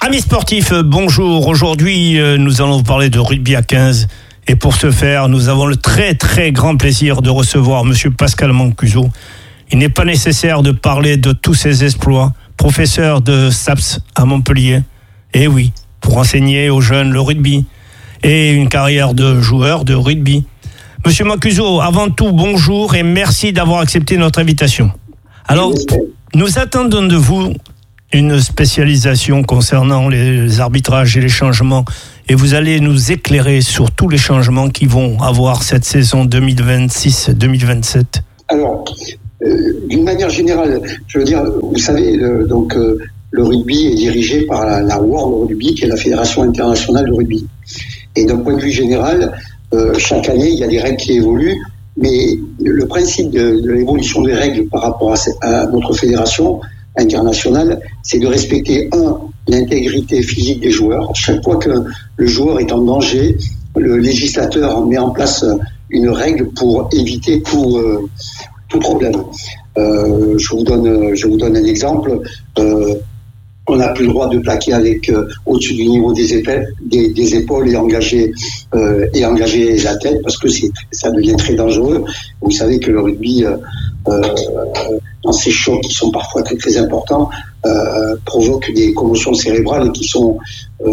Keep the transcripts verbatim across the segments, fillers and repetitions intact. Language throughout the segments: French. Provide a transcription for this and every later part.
Amis sportifs, bonjour. Aujourd'hui, nous allons vous parler de rugby à quinze. Et pour ce faire, nous avons le très très grand plaisir de recevoir Monsieur Pascal Mancuso. Il n'est pas nécessaire de parler de tous ses exploits. Professeur de S A P S à Montpellier. Et oui, pour enseigner aux jeunes le rugby. Et une carrière de joueur de rugby. Monsieur Mancuso, avant tout, bonjour et merci d'avoir accepté notre invitation. Alors, nous attendons de vous une spécialisation concernant les arbitrages et les changements. Et vous allez nous éclairer sur tous les changements qui vont avoir cette saison deux mille vingt-six deux mille vingt-sept. Alors, euh, d'une manière générale, je veux dire, vous savez, le, donc, euh, le rugby est dirigé par la, la World Rugby, qui est la Fédération internationale de rugby. Et d'un point de vue général, euh, chaque année, il y a des règles qui évoluent, mais le principe de, de l'évolution des règles par rapport à, à notre fédération internationale, c'est de respecter, un, l'intégrité physique des joueurs. Chaque fois que le joueur est en danger, le législateur met en place une règle pour éviter tout, euh, tout problème. Euh, je vous donne, je vous donne un exemple. Euh, on n'a plus le droit de plaquer avec euh, au-dessus du niveau des épaules, des, des épaules et engager euh, et engager la tête parce que c'est, ça devient très dangereux. Vous savez que le rugby, euh, euh, dans ces chocs qui sont parfois très très importants, euh, provoque des commotions cérébrales qui sont euh,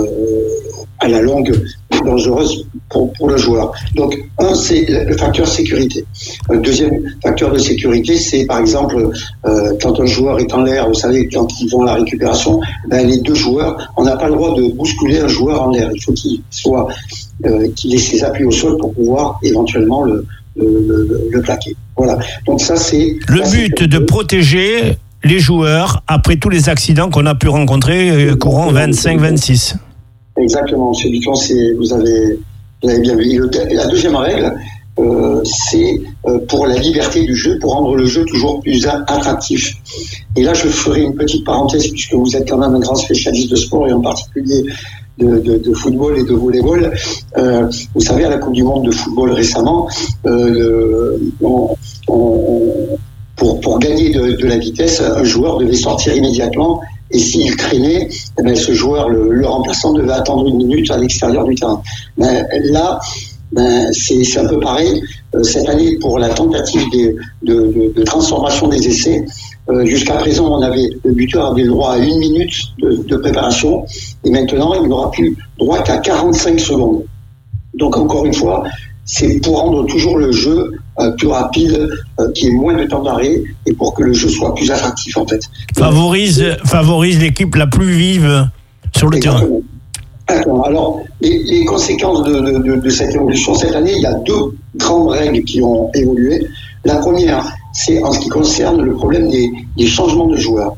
à la longue dangereuses pour, pour le joueur. Donc, un, c'est le facteur sécurité. Le deuxième facteur de sécurité, c'est par exemple euh, quand un joueur est en l'air, vous savez, quand ils vont à la récupération, ben, les deux joueurs, on n'a pas le droit de bousculer un joueur en l'air. Il faut qu'il soit, euh, qu'il ait ses appuis au sol pour pouvoir éventuellement le, le, le, le plaquer. Voilà. Donc ça, c'est le but de protéger les joueurs après tous les accidents qu'on a pu rencontrer euh, courant vingt-cinq vingt-six. Exactement, M. Duton, c'est, vous, avez, vous avez bien vu. La deuxième règle, euh, c'est euh, pour la liberté du jeu, pour rendre le jeu toujours plus attractif. Et là, je ferai une petite parenthèse, puisque vous êtes quand même un grand spécialiste de sport, et en particulier de, de, de football et de volleyball. Euh, vous savez, à la Coupe du Monde de football récemment, euh, le, on, on, pour, pour gagner de, de la vitesse, un joueur devait sortir immédiatement. Et s'il traînait, eh bien, ce joueur, le, le remplaçant, devait attendre une minute à l'extérieur du terrain. Ben, là, ben, c'est, c'est un peu pareil. Euh, cette année, pour la tentative de, de, de, de transformation des essais, euh, jusqu'à présent, on avait, le buteur avait le droit à une minute de, de préparation, et maintenant, il n'aura plus droit qu'à quarante-cinq secondes. Donc, encore une fois, c'est pour rendre toujours le jeu euh, plus rapide, euh, qu'il y ait moins de temps d'arrêt et pour que le jeu soit plus attractif en fait. Favorise, Donc, favorise l'équipe la plus vive sur le exactement. terrain. Exactement. Alors, les, les conséquences de, de, de, de cette évolution cette année, il y a deux grandes règles qui ont évolué. La première, c'est en ce qui concerne le problème des, des changements de joueurs.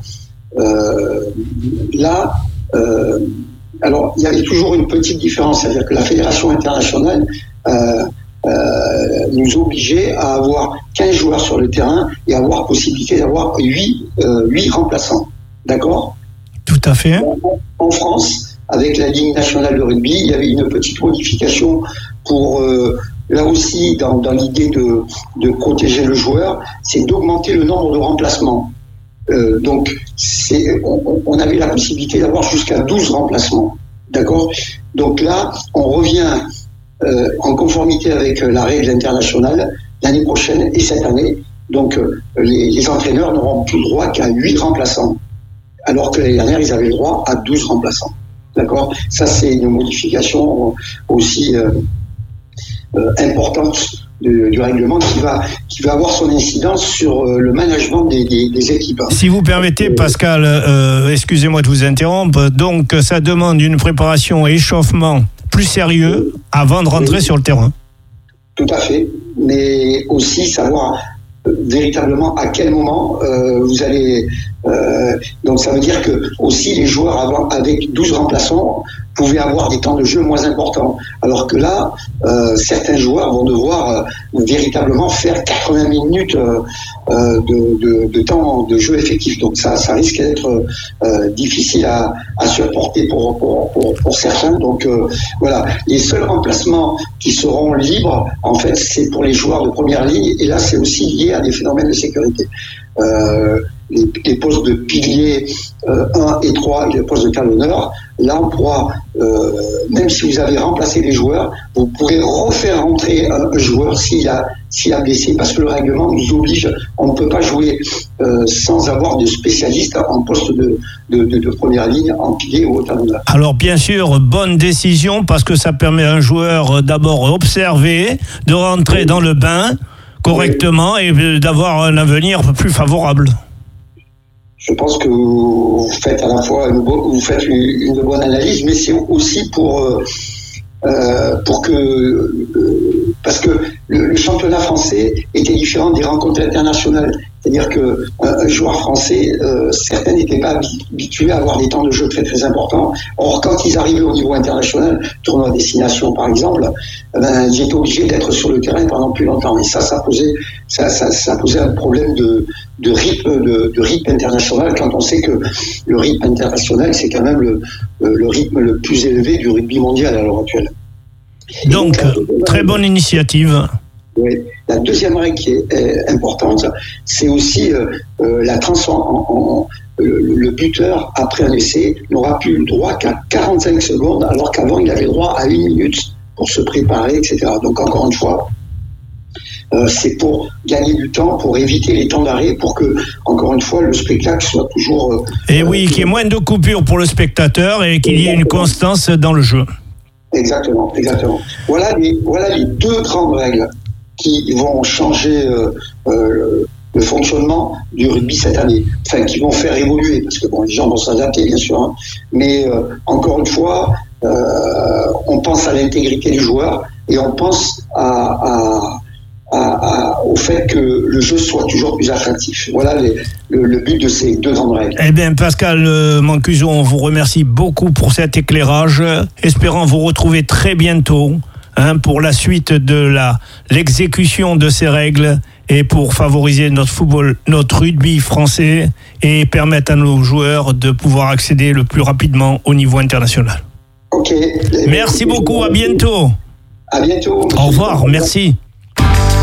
Euh, là, euh, alors il y avait toujours une petite différence, c'est-à-dire que la Fédération internationale euh, Euh, nous obligeait à avoir quinze joueurs sur le terrain et avoir possibilité d'avoir huit euh, huit remplaçants. D'accord ? Tout à fait. En, en France, avec la Ligue nationale de rugby, il y avait une petite modification pour, euh, là aussi, dans, dans l'idée de, de protéger le joueur, c'est d'augmenter le nombre de remplacements. Euh, donc, c'est, on, on avait la possibilité d'avoir jusqu'à douze remplacements. D'accord ? Donc là, on revient Euh, en conformité avec euh, la règle internationale l'année prochaine et cette année. Donc euh, les, les entraîneurs n'auront plus le droit qu'à huit remplaçants, alors que l'année dernière, ils avaient le droit à douze remplaçants. D'accord ? Ça, c'est une modification aussi euh, euh, importante du, du règlement qui va, qui va avoir son incidence sur euh, le management des, des, des équipes. Si vous permettez, Pascal, euh, excusez-moi de vous interrompre, donc ça demande une préparation et échauffement plus sérieux avant de rentrer oui. sur le terrain. Tout à fait, mais aussi savoir euh, véritablement à quel moment euh, vous allez... Euh, donc ça veut dire que aussi les joueurs avant, avec douze remplaçants pouvaient avoir des temps de jeu moins importants. Alors que là, euh, certains joueurs vont devoir euh, véritablement faire quatre-vingts minutes euh, de, de, de temps de jeu effectif. Donc ça, ça risque d'être euh, difficile à, à supporter pour, pour, pour, pour certains. Donc euh, voilà, les seuls remplacements qui seront libres, en fait, c'est pour les joueurs de première ligne. Et là, c'est aussi lié à des phénomènes de sécurité. Euh, les, les postes de pilier euh, un et trois et le poste de talonneur, là on pourra, euh, même si vous avez remplacé les joueurs, vous pourrez refaire rentrer un, un joueur s'il a, s'il a blessé, parce que le règlement nous oblige, on ne peut pas jouer euh, sans avoir de spécialistes en poste de, de, de, de première ligne, en pilier ou au talonneur. Alors bien sûr, bonne décision, parce que ça permet à un joueur d'abord d'observer, de rentrer dans le bain correctement et d'avoir un avenir plus favorable. Je pense que vous faites à la fois une, bo- vous faites une, une bonne analyse, mais c'est aussi pour euh, euh, pour que euh, parce que le, le championnat français était différent des rencontres internationales. C'est-à-dire que euh, un joueur français, euh, certains n'étaient pas habitués à avoir des temps de jeu très très importants. Or, quand ils arrivaient au niveau international, tournoi à destination par exemple, ben, ils étaient obligés d'être sur le terrain pendant plus longtemps. Et ça, ça posait, ça, ça, ça posait un problème de, de rythme, de, de rythme international. Quand on sait que le rythme international, c'est quand même le, le rythme le plus élevé du rugby mondial à l'heure actuelle. Donc, donc très bonne initiative. Oui. La deuxième règle qui est euh, importante, c'est aussi euh, euh, la transformation. En, en, le, le buteur, après un essai, n'aura plus le droit qu'à quarante-cinq secondes, alors qu'avant, il avait le droit à une minute pour se préparer, et cetera. Donc, encore une fois, euh, c'est pour gagner du temps, pour éviter les temps d'arrêt, pour que, encore une fois, le spectacle soit toujours... Euh, et oui, euh, qu'il y ait moins de coupures pour le spectateur et qu'il y ait une constance dans le jeu. Exactement, exactement. Voilà les, voilà les deux grandes règles qui vont changer euh, euh, le fonctionnement du rugby cette année, enfin qui vont faire évoluer, parce que bon, les gens vont s'adapter bien sûr, hein, mais euh, encore une fois, euh, on pense à l'intégrité du joueur et on pense à, à, à, à, au fait que le jeu soit toujours plus attractif. Voilà les, le, le but de ces deux grandes règles. Eh bien, Pascal Mancuso, on vous remercie beaucoup pour cet éclairage, espérant vous retrouver très bientôt. Hein, pour la suite de la, l'exécution de ces règles et pour favoriser notre football, notre rugby français et permettre à nos joueurs de pouvoir accéder le plus rapidement au niveau international. Ok. Merci beaucoup, à bientôt. À bientôt. Au revoir, merci.